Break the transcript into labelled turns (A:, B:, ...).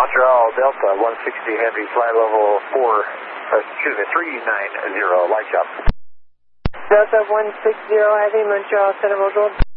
A: Montreal Delta 160 Heavy, flight level 390, light shop.
B: Delta 160 Heavy, Montreal Center, Montreal.